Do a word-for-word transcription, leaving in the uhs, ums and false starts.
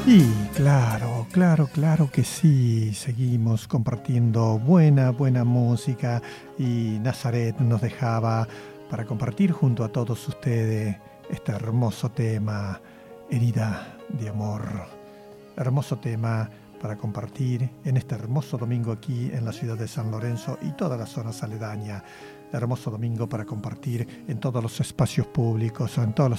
Y claro, claro, claro que sí, seguimos compartiendo buena, buena música y Nazaret nos dejaba para compartir junto a todos ustedes este hermoso tema, Herida de Amor. Hermoso tema para compartir en este hermoso domingo aquí en la ciudad de San Lorenzo y todas las zonas aledañas. Hermoso domingo para compartir en todos los espacios públicos, en todos los